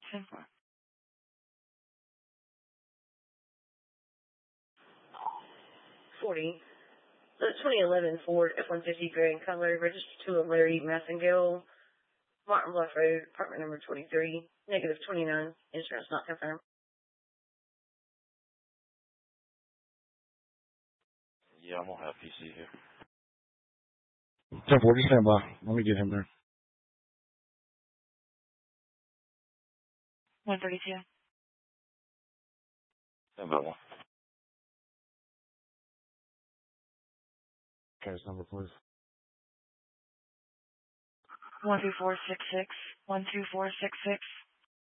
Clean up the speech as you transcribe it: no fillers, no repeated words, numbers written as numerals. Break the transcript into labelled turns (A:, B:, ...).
A: 10-4.
B: 40. The 2011 Ford F-150 gray in color, registered to Larry Massengale, Martin Bluff Road, apartment number 23, negative 29, insurance not confirmed.
C: Yeah, I'm gonna have PC here.
D: 10-4, stand by. Let me get him there.
A: 132.
C: Stand by 1.
D: Case number, please.
A: 12466. 12466.